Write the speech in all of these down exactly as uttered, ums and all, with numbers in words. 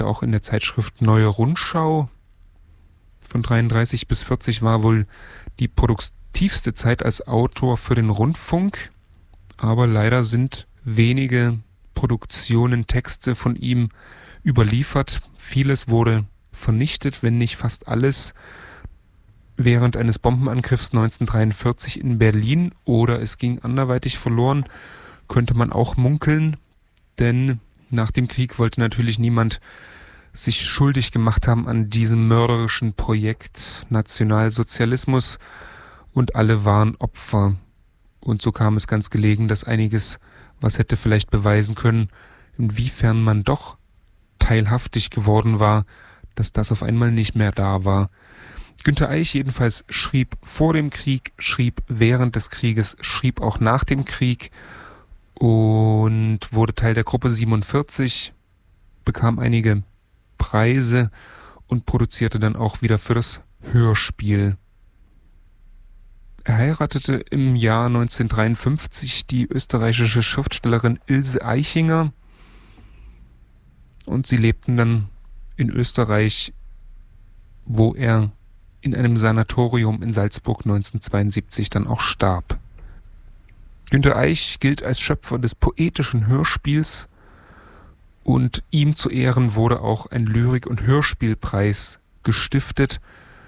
Auch in der Zeitschrift Neue Rundschau von dreiunddreißig bis vierzig war wohl die produktivste Zeit als Autor für den Rundfunk. Aber leider sind wenige Produktionen, Texte von ihm überliefert. Vieles wurde vernichtet, wenn nicht fast alles, während eines Bombenangriffs neunzehnhundertdreiundvierzig in Berlin, oder es ging anderweitig verloren, könnte man auch munkeln, denn nach dem Krieg wollte natürlich niemand sich schuldig gemacht haben an diesem mörderischen Projekt Nationalsozialismus und alle waren Opfer. Und so kam es ganz gelegen, dass einiges, was hätte vielleicht beweisen können, inwiefern man doch teilhaftig geworden war, dass das auf einmal nicht mehr da war. Günter Eich jedenfalls schrieb vor dem Krieg, schrieb während des Krieges, schrieb auch nach dem Krieg und wurde Teil der Gruppe siebenundvierzig, bekam einige Preise und produzierte dann auch wieder für das Hörspiel. Er heiratete im Jahr neunzehnhundertdreiundfünfzig die österreichische Schriftstellerin Ilse Aichinger und sie lebten dann in Österreich, wo er in einem Sanatorium in Salzburg neunzehnhundertzweiundsiebzig dann auch starb. Günter Eich gilt als Schöpfer des poetischen Hörspiels und ihm zu Ehren wurde auch ein Lyrik- und Hörspielpreis gestiftet.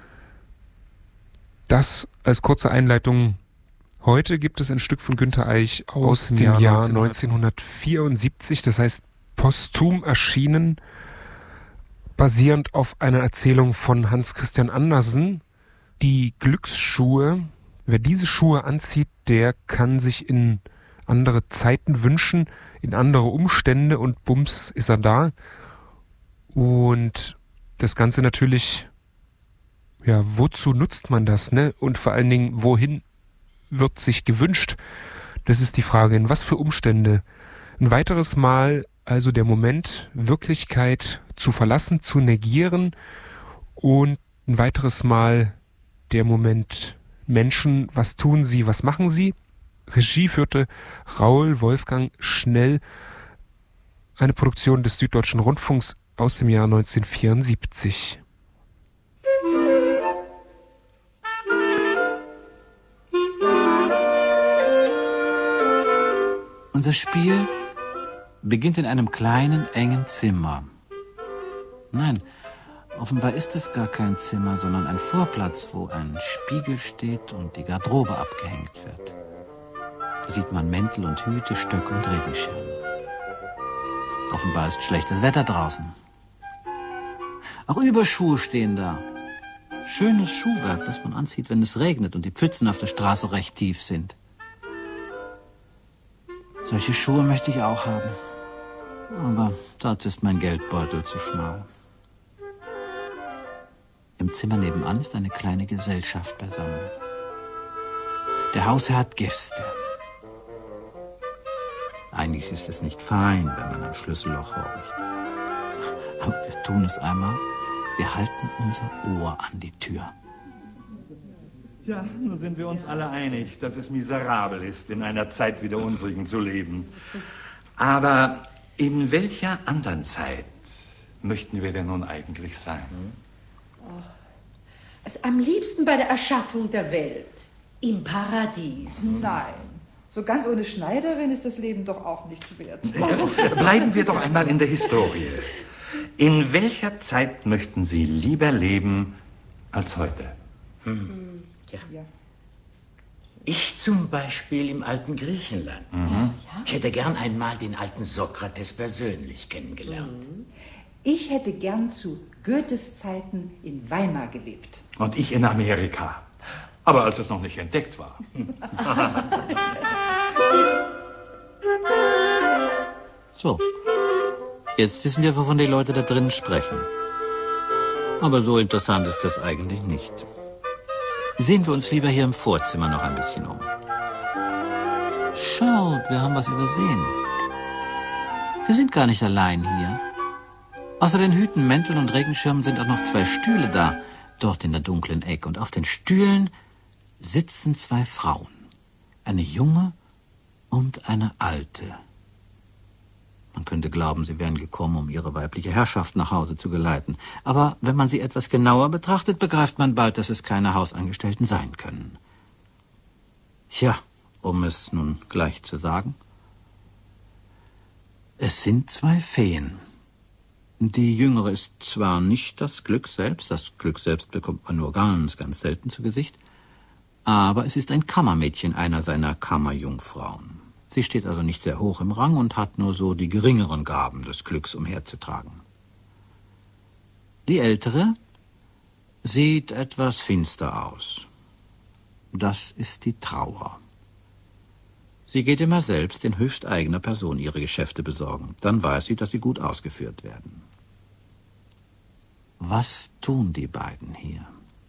Das als kurze Einleitung. Heute gibt es ein Stück von Günter Eich aus, aus dem Jahr, Jahr neunzehnhundertvierundsiebzig, das heißt posthum erschienen, basierend auf einer Erzählung von Hans Christian Andersen, die Glücksschuhe. Wer diese Schuhe anzieht, der kann sich in andere Zeiten wünschen, in andere Umstände und bums ist er da. Und das Ganze natürlich, ja, wozu nutzt man das, ne? Und vor allen Dingen, wohin wird sich gewünscht? Das ist die Frage, in was für Umstände. Ein weiteres Mal also der Moment, Wirklichkeit zu verlassen, zu negieren und ein weiteres Mal der Moment, Menschen, was tun sie, was machen sie? Regie führte Raoul Wolfgang Schnell, eine Produktion des Süddeutschen Rundfunks aus dem Jahr neunzehnhundertvierundsiebzig. Unser Spiel beginnt in einem kleinen, engen Zimmer. Nein, offenbar ist es gar kein Zimmer, sondern ein Vorplatz, wo ein Spiegel steht und die Garderobe abgehängt wird. Da sieht man Mäntel und Hüte, Stöcke und Regenschirm. Offenbar ist schlechtes Wetter draußen. Auch Überschuhe stehen da. Schönes Schuhwerk, das man anzieht, wenn es regnet und die Pfützen auf der Straße recht tief sind. Solche Schuhe möchte ich auch haben. Aber dazu ist mein Geldbeutel zu schmal. Im Zimmer nebenan ist eine kleine Gesellschaft beisammen. Der Hausherr hat Gäste. Eigentlich ist es nicht fein, wenn man am Schlüsselloch horcht. Aber wir tun es einmal. Wir halten unser Ohr an die Tür. Tja, nun sind wir uns alle einig, dass es miserabel ist, in einer Zeit wie der unsrigen zu leben. Aber in welcher anderen Zeit möchten wir denn nun eigentlich sein? Oh, also am liebsten bei der Erschaffung der Welt. Im Paradies. Nein, so ganz ohne Schneiderin ist das Leben doch auch nichts wert. Bleiben wir doch einmal in der Historie. In welcher Zeit möchten Sie lieber leben als heute? Hm. Ja. ja. Ich zum Beispiel im alten Griechenland. Mhm. Ich hätte gern einmal den alten Sokrates persönlich kennengelernt. Ich hätte gern zu Goethes Zeiten in Weimar gelebt. Und ich in Amerika. Aber als es noch nicht entdeckt war. So, jetzt wissen wir, wovon die Leute da drinnen sprechen. Aber so interessant ist das eigentlich nicht. Sehen wir uns lieber hier im Vorzimmer noch ein bisschen um. Schaut, wir haben was übersehen. Wir sind gar nicht allein hier. Außer den Hüten, Mänteln und Regenschirmen sind auch noch zwei Stühle da, dort in der dunklen Ecke. Und auf den Stühlen sitzen zwei Frauen. Eine junge und eine alte. Man könnte glauben, sie wären gekommen, um ihre weibliche Herrschaft nach Hause zu geleiten. Aber wenn man sie etwas genauer betrachtet, begreift man bald, dass es keine Hausangestellten sein können. Ja, um es nun gleich zu sagen. Es sind zwei Feen. Die jüngere ist zwar nicht das Glück selbst, das Glück selbst bekommt man nur ganz, ganz selten zu Gesicht, aber es ist ein Kammermädchen einer seiner Kammerjungfrauen. Sie steht also nicht sehr hoch im Rang und hat nur so die geringeren Gaben des Glücks umherzutragen. Die ältere sieht etwas finster aus. Das ist die Trauer. Sie geht immer selbst in höchst eigener Person ihre Geschäfte besorgen. Dann weiß sie, dass sie gut ausgeführt werden. Was tun die beiden hier?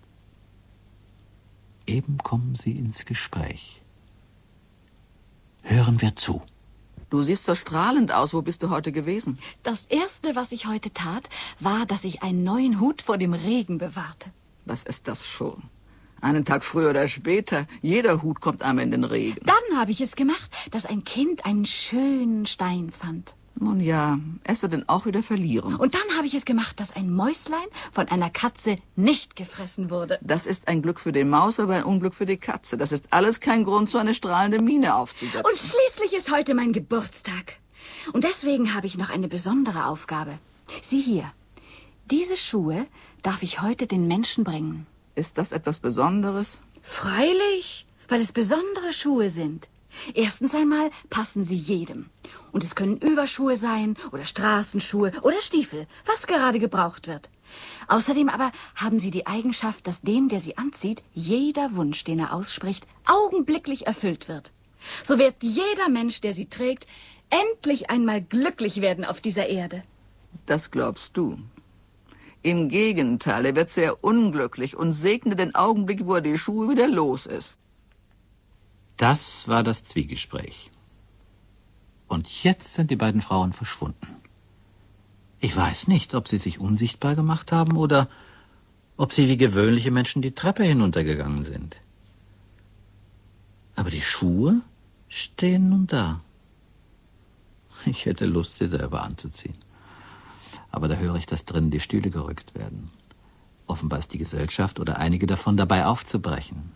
Eben kommen sie ins Gespräch. Hören wir zu. Du siehst so strahlend aus. Wo bist du heute gewesen? Das Erste, was ich heute tat, war, dass ich einen neuen Hut vor dem Regen bewahrte. Was ist das schon? Einen Tag früher oder später. Jeder Hut kommt einmal in den Regen. Dann habe ich es gemacht, dass ein Kind einen schönen Stein fand. Nun ja, es wird den auch wieder verlieren. Und dann habe ich es gemacht, dass ein Mäuslein von einer Katze nicht gefressen wurde. Das ist ein Glück für die Maus, aber ein Unglück für die Katze. Das ist alles kein Grund, so eine strahlende Miene aufzusetzen. Und schließlich ist heute mein Geburtstag. Und deswegen habe ich noch eine besondere Aufgabe. Sieh hier, diese Schuhe darf ich heute den Menschen bringen. Ist das etwas Besonderes? Freilich, weil es besondere Schuhe sind. Erstens einmal passen sie jedem. Und es können Überschuhe sein oder Straßenschuhe oder Stiefel, was gerade gebraucht wird. Außerdem aber haben sie die Eigenschaft, dass dem, der sie anzieht, jeder Wunsch, den er ausspricht, augenblicklich erfüllt wird. So wird jeder Mensch, der sie trägt, endlich einmal glücklich werden auf dieser Erde. Das glaubst du. Im Gegenteil, er wird sehr unglücklich und segne den Augenblick, wo er die Schuhe wieder los ist. Das war das Zwiegespräch. Und jetzt sind die beiden Frauen verschwunden. Ich weiß nicht, ob sie sich unsichtbar gemacht haben oder ob sie wie gewöhnliche Menschen die Treppe hinuntergegangen sind. Aber die Schuhe stehen nun da. Ich hätte Lust, sie selber anzuziehen. Aber da höre ich, dass drinnen die Stühle gerückt werden. Offenbar ist die Gesellschaft oder einige davon dabei aufzubrechen.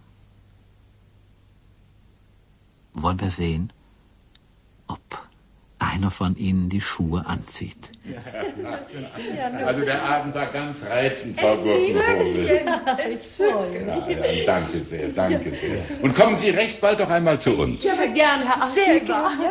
Wollen wir sehen, ob einer von ihnen die Schuhe anzieht? Also der Abend war ganz reizend, Frau Gurkenvogel. Ja, ja, danke sehr, danke sehr. Und kommen Sie recht bald doch einmal zu uns. Ja, aber gern, Herr Archivar. Sehr gerne.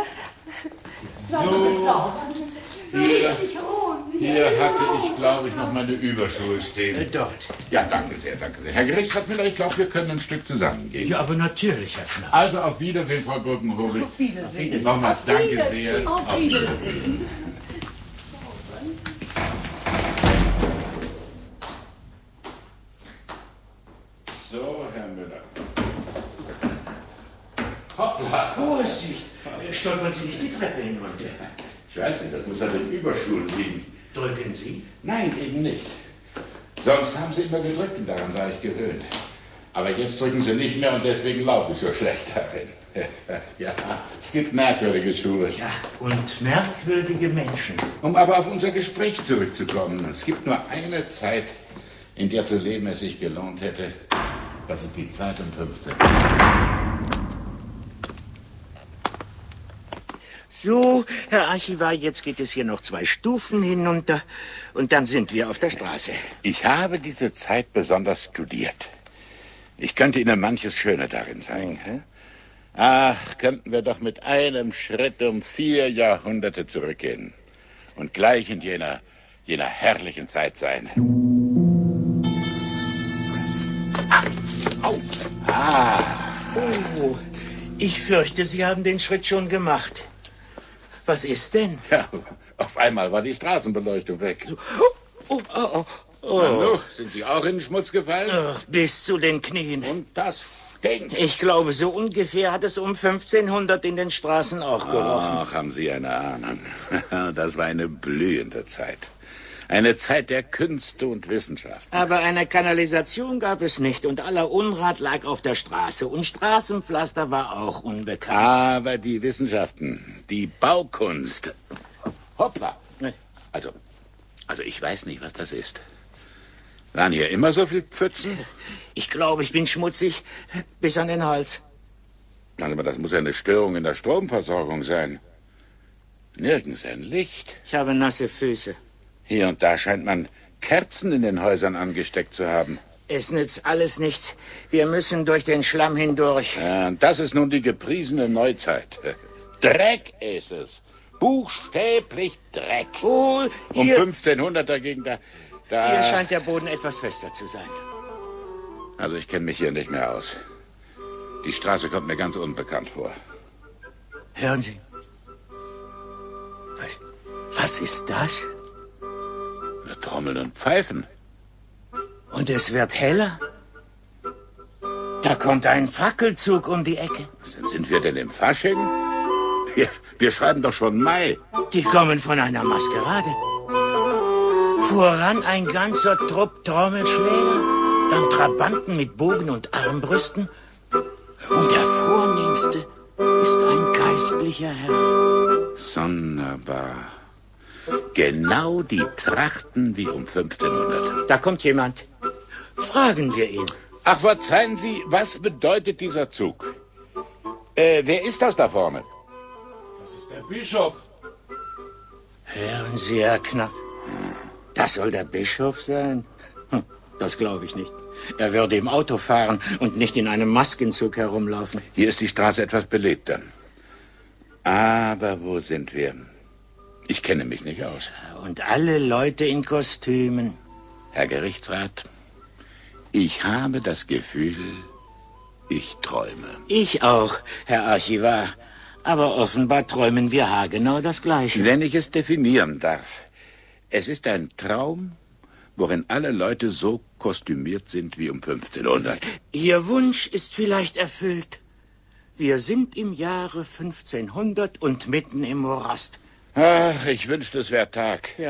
So, hier, hier hatte ich, glaube ich, noch meine Überschuhe stehen. Äh, dort. Ja, danke sehr, danke sehr. Herr Gerichtsratmüller, ich glaube, wir können ein Stück zusammengehen. Ja, aber natürlich, Herr Knapp. Also auf Wiedersehen, Frau Gurkenvogel. Auf Wiedersehen. Nochmals danke sehr. Auf Wiedersehen. So, Herr Müller. Hoppla. Vorsicht! Stolpern Sie nicht die Treppe hinunter. Ich weiß nicht, das muss an den Überschuhen liegen. Drücken Sie? Nein, eben nicht. Sonst haben Sie immer gedrückt und daran war ich gewöhnt. Aber jetzt drücken Sie nicht mehr und deswegen laufe ich so schlecht darin. Ja, es gibt merkwürdige Schuhe. Ja, und merkwürdige Menschen. Um aber auf unser Gespräch zurückzukommen. Es gibt nur eine Zeit, in der zu leben es sich gelohnt hätte. Das ist die Zeit um fünfzehn. So, Herr Archivar, jetzt geht es hier noch zwei Stufen hinunter und dann sind wir auf der Straße. Ich habe diese Zeit besonders studiert. Ich könnte Ihnen manches Schöne darin zeigen. Hm? Ach, könnten wir doch mit einem Schritt um vier Jahrhunderte zurückgehen und gleich in jener, jener herrlichen Zeit sein. Au! Ah! Oh, ich fürchte, Sie haben den Schritt schon gemacht. Was ist denn? Ja, auf einmal war die Straßenbeleuchtung weg. Oh, oh, oh, oh. Na, nu, sind Sie auch in den Schmutz gefallen? Ach, bis zu den Knien. Und das stinkt. Ich glaube, so ungefähr hat es um fünfzehnhundert in den Straßen auch gerochen. Ach, haben Sie eine Ahnung. Das war eine blühende Zeit. Eine Zeit der Künste und Wissenschaft. Aber eine Kanalisation gab es nicht und aller Unrat lag auf der Straße und Straßenpflaster war auch unbekannt. Aber die Wissenschaften, die Baukunst, Hoppla. Also, also ich weiß nicht, was das ist. Waren hier immer so viel Pfützen? Ich glaube, ich bin schmutzig bis an den Hals. Aber das muss ja eine Störung in der Stromversorgung sein. Nirgends ein Licht. Ich habe nasse Füße. Hier und da scheint man Kerzen in den Häusern angesteckt zu haben. Es nützt alles nichts. Wir müssen durch den Schlamm hindurch. Ja, und das ist nun die gepriesene Neuzeit. Dreck ist es. Buchstäblich Dreck. Oh, um hier, fünfzehnhundert dagegen, da, da... hier scheint der Boden etwas fester zu sein. Also ich kenne mich hier nicht mehr aus. Die Straße kommt mir ganz unbekannt vor. Hören Sie. Was ist das? Wir trommeln und pfeifen. Und es wird heller? Da kommt ein Fackelzug um die Ecke. Sind, sind wir denn im Fasching? Wir, wir schreiben doch schon Mai. Die kommen von einer Maskerade. Voran ein ganzer Trupp Trommelschläger, dann Trabanten mit Bogen und Armbrüsten. Und der Vornehmste ist ein geistlicher Herr. Sonderbar. Genau die Trachten wie um fünfzehnhundert. Da kommt jemand. Fragen wir ihn. Ach, verzeihen Sie, was bedeutet dieser Zug? Äh, wer ist das da vorne? Das ist der Bischof. Hören Sie, Herr Knapp. Das soll der Bischof sein? Hm, das glaube ich nicht. Er würde im Auto fahren und nicht in einem Maskenzug herumlaufen. Hier ist die Straße etwas belebter. Aber wo sind wir? Ich kenne mich nicht aus. Und alle Leute in Kostümen. Herr Gerichtsrat, ich habe das Gefühl, ich träume. Ich auch, Herr Archivar. Aber offenbar träumen wir haargenau das Gleiche. Wenn ich es definieren darf. Es ist ein Traum, worin alle Leute so kostümiert sind wie um fünfzehnhundert. Ihr Wunsch ist vielleicht erfüllt. Wir sind im Jahre fünfzehnhundert und mitten im Morast. Ach, ich wünschte, es wäre Tag. Ja.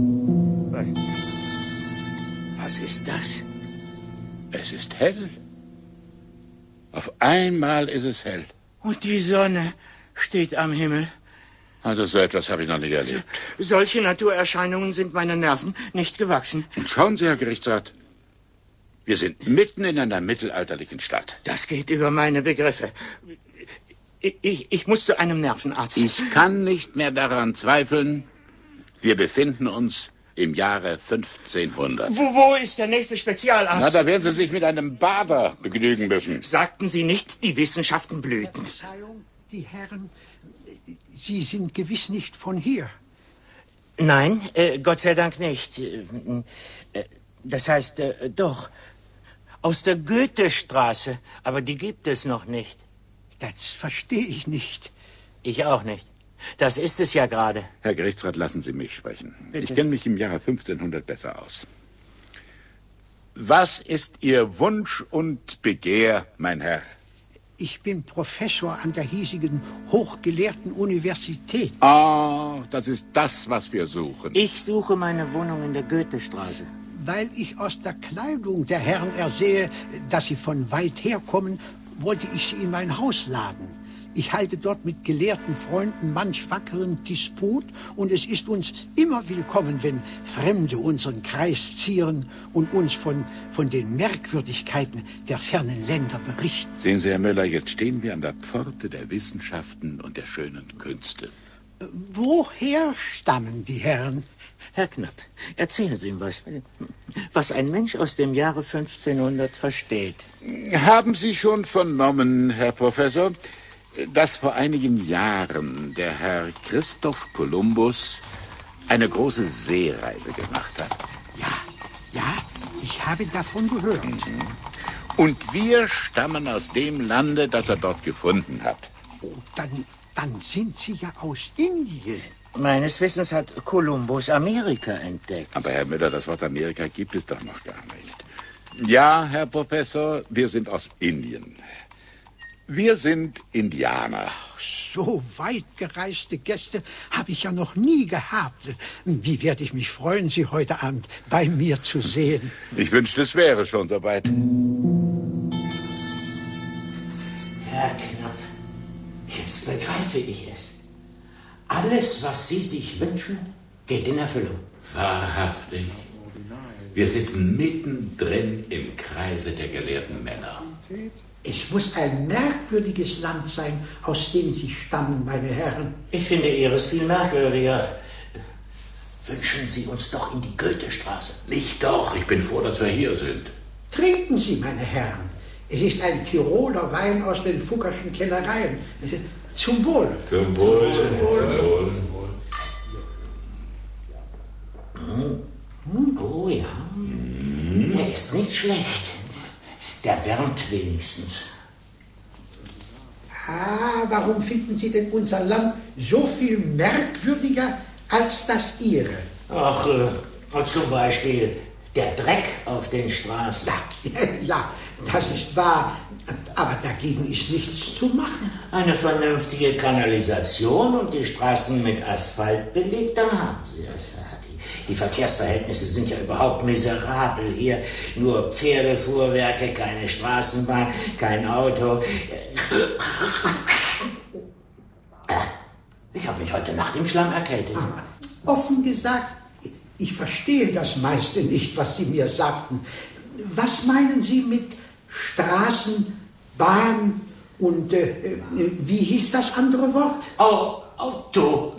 Was ist das? Es ist hell. Auf einmal ist es hell. Und die Sonne steht am Himmel. Also so etwas habe ich noch nicht erlebt. Solche Naturerscheinungen sind meinen Nerven nicht gewachsen. Und schauen Sie, Herr Gerichtsrat, wir sind mitten in einer mittelalterlichen Stadt. Das geht über meine Begriffe. Ich, ich, ich muss zu einem Nervenarzt. Ich kann nicht mehr daran zweifeln. Wir befinden uns im Jahre fünfzehnhundert. Wo, wo ist der nächste Spezialarzt? Na, da werden Sie sich mit einem Bader begnügen müssen. Sagten Sie nicht, die Wissenschaften blühten? Verzeihung, die Herren, Sie sind gewiss nicht von hier. Nein, äh, Gott sei Dank nicht. Äh, das heißt, äh, doch. Aus der Goethestraße, aber die gibt es noch nicht. Das verstehe ich nicht. Ich auch nicht. Das ist es ja gerade. Herr Gerichtsrat, lassen Sie mich sprechen. Bitte. Ich kenne mich im Jahre fünfzehnhundert besser aus. Was ist Ihr Wunsch und Begehr, mein Herr? Ich bin Professor an der hiesigen hochgelehrten Universität. Ah, das ist das, was wir suchen. Ich suche meine Wohnung in der Goethestraße. Weil ich aus der Kleidung der Herren ersehe, dass sie von weit herkommen, wollte ich sie in mein Haus laden. Ich halte dort mit gelehrten Freunden manch wackeren Disput und es ist uns immer willkommen, wenn Fremde unseren Kreis zieren und uns von, von den Merkwürdigkeiten der fernen Länder berichten. Sehen Sie, Herr Müller, jetzt stehen wir an der Pforte der Wissenschaften und der schönen Künste. Woher stammen die Herren? Herr Knapp, erzählen Sie ihm was, was ein Mensch aus dem Jahre fünfzehnhundert versteht. Haben Sie schon vernommen, Herr Professor, dass vor einigen Jahren der Herr Christoph Kolumbus eine große Seereise gemacht hat? Ja, ja, ich habe davon gehört. Mhm. Und wir stammen aus dem Lande, das er dort gefunden hat. Oh, dann, dann sind Sie ja aus Indien. Meines Wissens hat Kolumbus Amerika entdeckt. Aber Herr Müller, das Wort Amerika gibt es doch noch gar nicht. Ja, Herr Professor, wir sind aus Indien. Wir sind Indianer. So weit gereiste Gäste habe ich ja noch nie gehabt. Wie werde ich mich freuen, Sie heute Abend bei mir zu sehen. Ich wünschte, es wäre schon soweit. Herr Knapp, jetzt begreife ich es. Alles, was Sie sich wünschen, geht in Erfüllung. Wahrhaftig. Wir sitzen mittendrin im Kreise der gelehrten Männer. Es muss ein merkwürdiges Land sein, aus dem Sie stammen, meine Herren. Ich finde Ihres viel merkwürdiger. Wünschen Sie uns doch in die Goethestraße. Nicht doch, ich bin froh, dass wir hier sind. Trinken Sie, meine Herren. Es ist ein Tiroler Wein aus den Fuggerschen Kellereien. Zum Wohl. Zum Wohl. Zum Wohl. Zum Wohl. Oh ja, mm. Er ist nicht schlecht. Der wärmt wenigstens. Ah, warum finden Sie denn unser Land so viel merkwürdiger als das Ihre? Ach, äh, zum Beispiel der Dreck auf den Straßen. Ja, ja, das ist wahr, aber dagegen ist nichts zu machen. Eine vernünftige Kanalisation und die Straßen mit Asphalt belegt, dann haben Sie es fertig. Die Verkehrsverhältnisse sind ja überhaupt miserabel hier. Nur Pferdefuhrwerke, keine Straßenbahn, kein Auto. Ich habe mich heute Nacht im Schlamm erkältet. Offen gesagt, ich verstehe das meiste nicht, was Sie mir sagten. Was meinen Sie mit Straßen, Bahn und äh, wie hieß das andere Wort? Oh, Auto.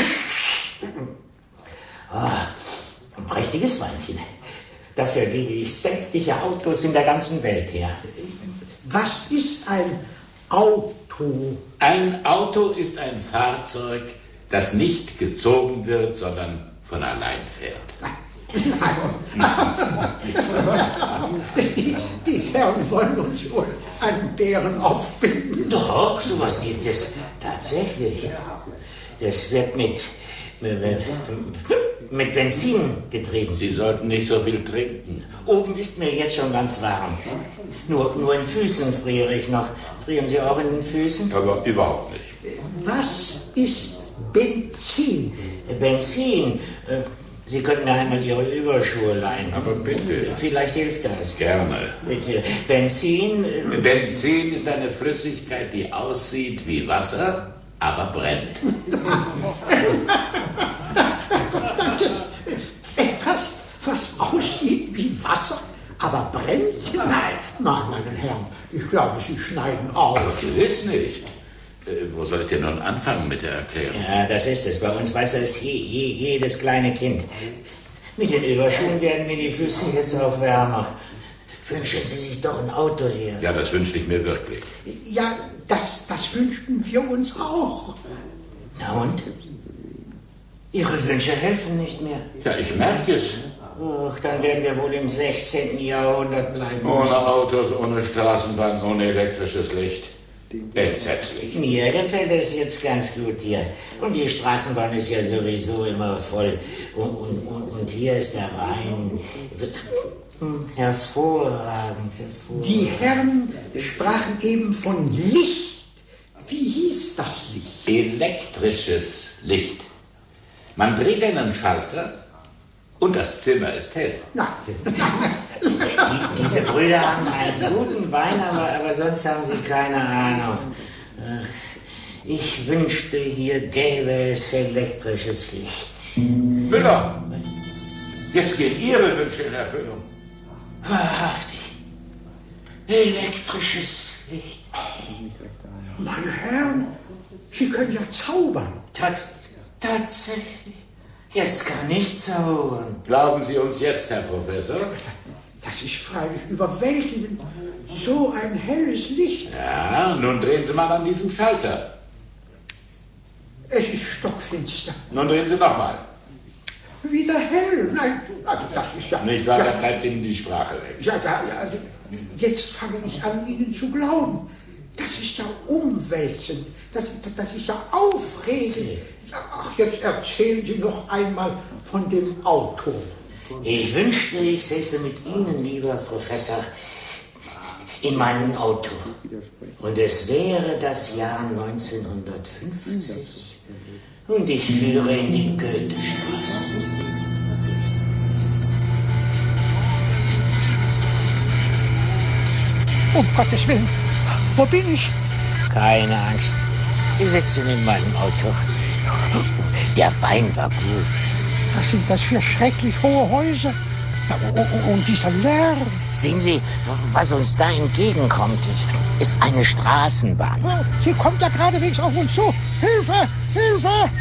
Oh, ein prächtiges Weinchen. Dafür gebe ich sämtliche Autos in der ganzen Welt her. Was ist ein Auto? Ein Auto ist ein Fahrzeug, das nicht gezogen wird, sondern von allein fährt. die, die Herren wollen uns wohl einen Bären aufbinden. Doch, sowas gibt es tatsächlich. Das wird mit, mit, mit Benzin getrieben. Sie sollten nicht so viel trinken. Oben ist mir jetzt schon ganz warm. Nur, nur in Füßen friere ich noch. Frieren Sie auch in den Füßen? Aber überhaupt nicht. Was ist Benzin? Benzin? Sie könnten mir einmal Ihre Überschuhe leihen. Aber bitte. Vielleicht hilft das. Gerne. Bitte. Benzin? Benzin ist eine Flüssigkeit, die aussieht wie Wasser, aber brennt. Etwas, was aussieht wie Wasser, aber brennt? Nein, nein, meine Herren, ich glaube, Sie schneiden auf. Aber gewiss nicht. Äh, wo soll ich denn nun anfangen mit der Erklärung? Ja, das ist es. Bei uns weiß das je, je, jedes kleine Kind. Mit den Überschuhen werden mir die Füße jetzt auch wärmer. Wünschen Sie sich doch ein Auto her. Ja, das wünschte ich mir wirklich. Ja, das, das wünschten wir uns auch. Na und? Ihre Wünsche helfen nicht mehr. Ja, ich merke es. Ach, dann werden wir wohl im sechzehnten Jahrhundert bleiben müssen. Ohne Autos, ohne Straßenbahn, ohne elektrisches Licht. Entsetzlich. Mir gefällt es jetzt ganz gut hier. Und die Straßenbahn ist ja sowieso immer voll. Und, und, und, und hier ist der Rhein. Hervorragend, hervorragend. Die Herren sprachen eben von Licht. Wie hieß das Licht? Elektrisches Licht. Man dreht einen Schalter und das Zimmer ist hell. Nein. Die, diese Brüder haben einen guten Wein, aber, aber sonst haben sie keine Ahnung. Ich wünschte, hier gäbe es elektrisches Licht. Müller, jetzt gehen Ihre Wünsche in Erfüllung. Wahrhaftig. Elektrisches Licht. Meine Herren, Sie können ja zaubern. Tat, tatsächlich. Jetzt kann ich zaubern. Glauben Sie uns jetzt, Herr Professor? Das ist freilich überwältigend. So ein helles Licht. Ja, nun drehen Sie mal an diesem Schalter. Es ist stockfinster. Nun drehen Sie nochmal. Wieder hell. Nein, also das ist ja... Nicht wahr, ja, da bleibt Ihnen die Sprache weg. Ja, da, also, jetzt fange ich an, Ihnen zu glauben. Das ist ja umwälzend. Das, das ist ja aufregend. Ach, jetzt erzählen Sie noch einmal von dem Auto. Ich wünschte, ich säße mit Ihnen, lieber Professor, in meinem Auto. Und es wäre das Jahr neunzehnhundertfünfzig. Und ich führe in die Goethestraße. Um Gottes Willen, wo bin ich? Keine Angst. Sie sitzen in meinem Auto. Der Wein war gut. Was sind das für schrecklich hohe Häuser? Und dieser Lärm. Sehen Sie, was uns da entgegenkommt, ist eine Straßenbahn. Oh, sie kommt ja geradewegs auf uns zu. Hilfe! Hilfe!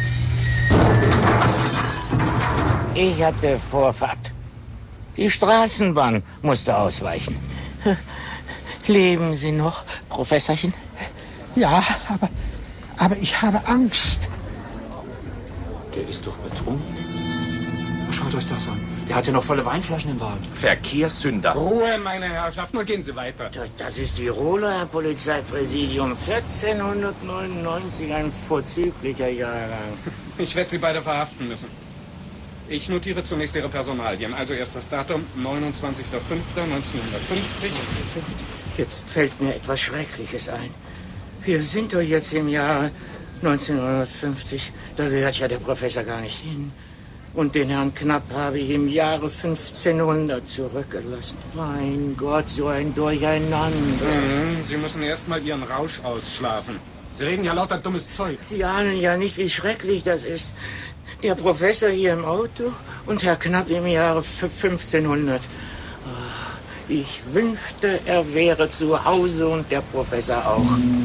Ich hatte Vorfahrt. Die Straßenbahn musste ausweichen. Leben Sie noch, Professorchen? Ja, aber, aber ich habe Angst. Der ist doch betrunken. Schaut euch das an. Der hat ja noch volle Weinflaschen im Wagen. Verkehrssünder. Ruhe, meine Herrschaften, und gehen Sie weiter. Das, das ist Tiroler Polizeipräsidium vierzehnhundertneunundneunzig, ein vorzüglicher Jahrgang. Ich werde Sie beide verhaften müssen. Ich notiere zunächst Ihre Personalien. Also erst das Datum, neunundzwanzigster fünfter neunzehnhundertfünfzig. Jetzt fällt mir etwas Schreckliches ein. Wir sind doch jetzt im Jahr neunzehnhundertfünfzig. Da gehört ja der Professor gar nicht hin. Und den Herrn Knapp habe ich im Jahre fünfzehnhundert zurückgelassen. Mein Gott, so ein Durcheinander. Mhm, Sie müssen erst mal Ihren Rausch ausschlafen. Sie reden ja lauter dummes Zeug. Sie ahnen ja nicht, wie schrecklich das ist. Der Professor hier im Auto und Herr Knapp im Jahre fünfzehnhundert. Ich wünschte, er wäre zu Hause und der Professor auch.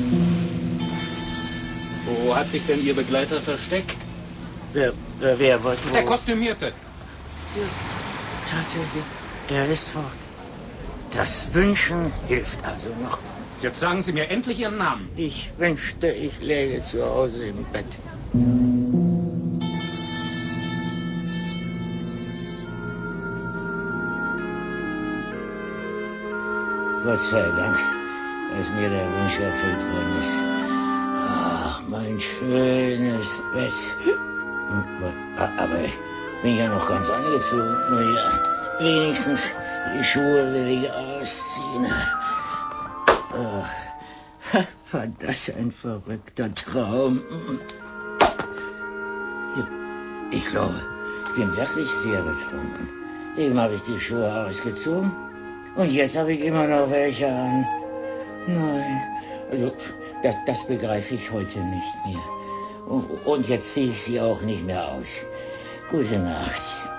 Wo hat sich denn Ihr Begleiter versteckt? Wer, wer, wer was? Wo? Der Kostümierte. Ja, tatsächlich, er ist fort. Das Wünschen hilft also noch. Jetzt sagen Sie mir endlich Ihren Namen. Ich wünschte, ich läge zu Hause im Bett. Gott sei Dank, dass mir der Wunsch erfüllt worden ist. Ach, mein schönes Bett. Aber ich bin ja noch ganz angezogen. Na ja, wenigstens die Schuhe will ich ausziehen. Ach, war das ein verrückter Traum. Ich glaube, ich bin wirklich sehr betrunken. Eben habe ich die Schuhe ausgezogen. Und jetzt habe ich immer noch welche an. Nein, also das, das begreife ich heute nicht mehr. Und, und jetzt ziehe ich sie auch nicht mehr aus. Gute Nacht.